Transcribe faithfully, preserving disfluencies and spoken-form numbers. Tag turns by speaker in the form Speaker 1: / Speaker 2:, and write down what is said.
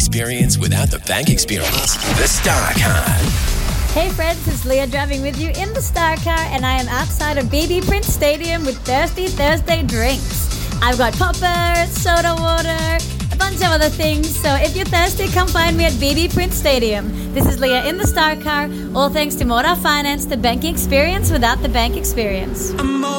Speaker 1: experience without the bank experience. The Star Car.
Speaker 2: Hey friends, it's Leah driving with you in the Star Car, and I am outside of B B Prince Stadium with Thirsty Thursday drinks. I've got poppers, soda water, a bunch of other things, so if you're thirsty, come find me at B B Prince Stadium. This is Leah in the Star Car, all thanks to Moda Finance, the banking experience without the bank experience.